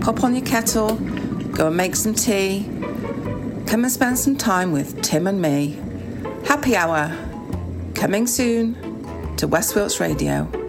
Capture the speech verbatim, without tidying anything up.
pop on your kettle, go and make some tea. Come and spend some time with Tim and me. Happy Hour, coming soon to West Wilts Radio.